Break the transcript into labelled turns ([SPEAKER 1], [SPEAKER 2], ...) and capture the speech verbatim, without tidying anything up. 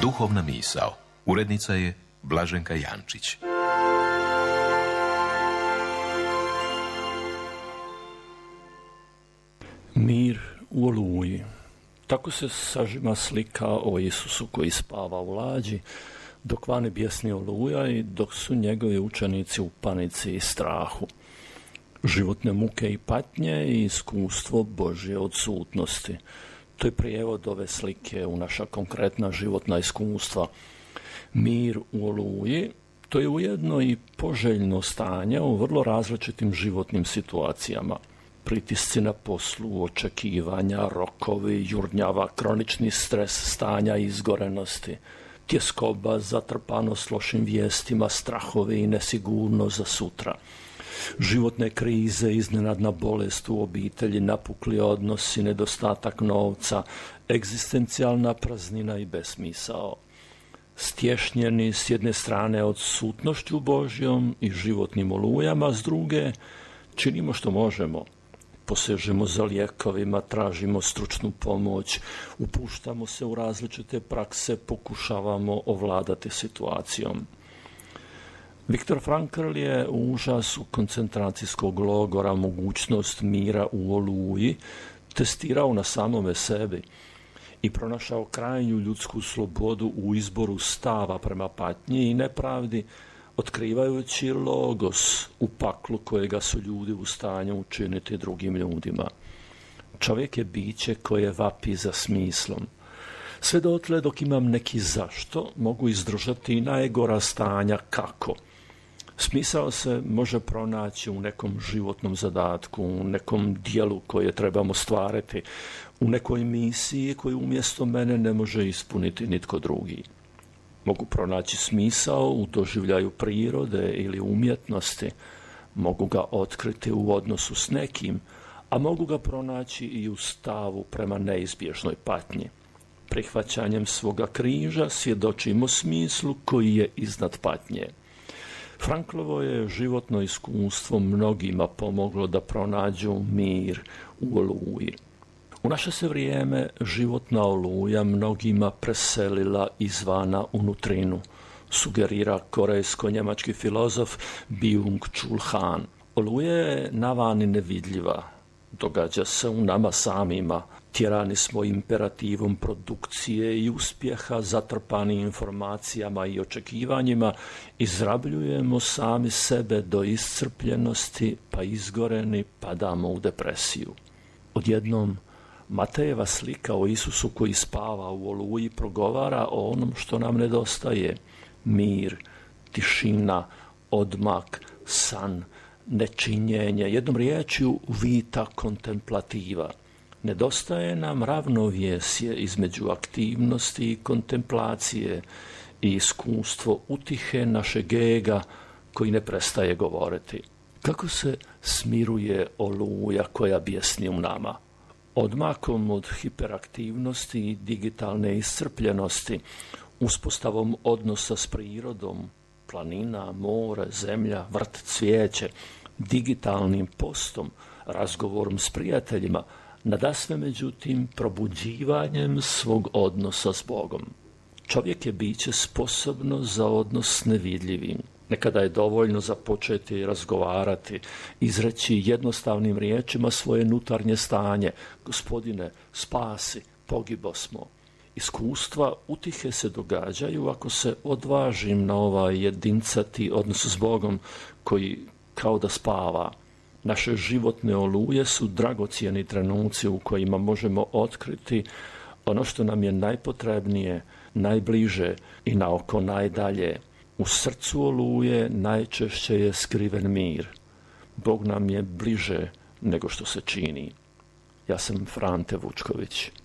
[SPEAKER 1] Duhovna misao. Urednica je Blaženka Jančić.
[SPEAKER 2] Mir u oluji. Tako se sažima slika o Isusu koji spava u lađi, dok vani bjesni oluja i dok su njegovi učenici u panici i strahu. Životne muke i patnje i iskustvo Božje odsutnosti. To je prijevod ove slike u naša konkretna životna iskustva. Mir u oluji, to je ujedno i poželjno stanje u vrlo različitim životnim situacijama. Pritisci na poslu, očekivanja, rokovi, jurnjava, kronični stres stanja izgorenosti, tjeskoba, zatrpanost lošim vijestima, strahovi i nesigurnost za sutra. Životne krize, iznenadna bolest u obitelji, napukli odnosi, nedostatak novca, egzistencijalna praznina i besmisao. Stješnjeni s jedne strane odsutnošću Božjom i životnim olujama, s druge činimo što možemo. Posežemo za lijekovima, tražimo stručnu pomoć, upuštamo se u različite prakse, pokušavamo ovladati situacijom. Viktor Frankl je u užasu koncentracijskog logora mogućnost mira u oluji testirao na samome sebi i pronašao krajnju ljudsku slobodu u izboru stava prema patnji i nepravdi, otkrivajući logos u paklu kojega su ljudi u stanju učiniti drugim ljudima. Čovjek je biće koje vapi za smislom. Sve dotle dok imam neki zašto, mogu izdržati i najgora stanja kako. Smisao se može pronaći u nekom životnom zadatku, u nekom dijelu koje trebamo stvariti, u nekoj misiji koju umjesto mene ne može ispuniti nitko drugi. Mogu pronaći smisao u doživljaju prirode ili umjetnosti, mogu ga otkriti u odnosu s nekim, a mogu ga pronaći i u stavu prema neizbježnoj patnji. Prihvaćanjem svoga križa svjedočimo smislu koji je iznad patnje. Franklovo je životno iskustvo mnogima pomoglo da pronađu mir u oluji. U naše se vrijeme životna oluja mnogima preselila izvana unutrinu, sugerira korejsko-njemački filozof Byung-Chul Han. Oluja je navani nevidljiva, događa se u nama samima. Tjerani smo imperativom produkcije i uspjeha, zatrpani informacijama i očekivanjima, izrabljujemo sami sebe do iscrpljenosti, pa izgoreni padamo u depresiju. Odjednom Matejeva slika o Isusu koji spava u oluji progovara o onom što nam nedostaje. Mir, tišina, odmak, san, nečinjenje, jednom riječju vita kontemplativa. Nedostaje nam ravnovjesje između aktivnosti i kontemplacije i iskustvo utihe našeg ega koji ne prestaje govoriti. Kako se smiruje oluja koja bjesni u nama? Odmakom od hiperaktivnosti i digitalne iscrpljenosti, uspostavom odnosa s prirodom, planina, more, zemlja, vrt, cvijeće, digitalnim postom, razgovorom s prijateljima, nadasve međutim probuđivanjem svog odnosa s Bogom. Čovjek je biće sposobno za odnos s nevidljivim. Nekada je dovoljno započeti razgovarati, izreći jednostavnim riječima svoje unutarnje stanje. Gospodine, spasi, pogibo smo. Iskustva utihe se događaju ako se odvažim na ovaj jedincati odnos s Bogom koji kao da spava. Naše životne oluje su dragocjeni trenuci u kojima možemo otkriti ono što nam je najpotrebnije, najbliže i na oko najdalje. U srcu oluje najčešće je skriven mir. Bog nam je bliže nego što se čini. Ja sam Frante Vučković.